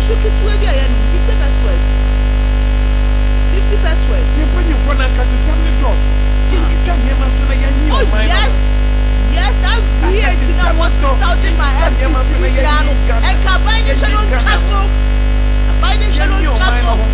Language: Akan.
suki tuwe ya no 50%. 50%. You bring you for na kase 70 dollars. You tell me ma so na ya nyi o mai. Yes, I'm here to know what to tell in my FPC. And buy the channel travel. Buy the channel travel.